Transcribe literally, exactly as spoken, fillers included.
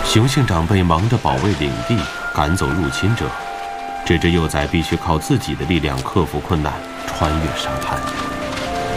雄性长辈忙着保卫领地，赶走入侵者，这只幼崽必须靠自己的力量克服困难，穿越沙滩。